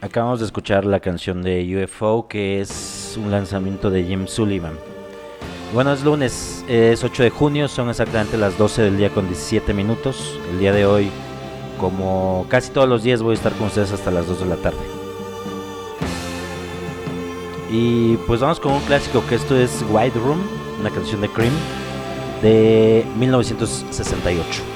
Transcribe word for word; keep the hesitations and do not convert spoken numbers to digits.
Acabamos de escuchar la canción de U F O, que es un lanzamiento de Jim Sullivan. Bueno, es lunes, es ocho de junio, son exactamente las doce del día con diecisiete minutos. El día de hoy, como casi todos los días, voy a estar con ustedes hasta las dos de la tarde. Y pues vamos con un clásico, que esto es White Room, una canción de Cream de mil novecientos sesenta y ocho.